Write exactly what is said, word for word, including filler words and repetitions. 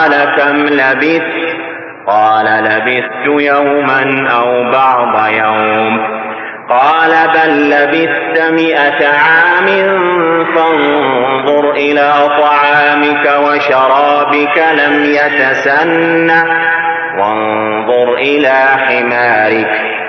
قال كم لبثت؟ قال لبثت يوما أو بعض يوم. قال بل لبثت مئة عام فانظر إلى طعامك وشرابك لم يتسنه وانظر إلى حمارك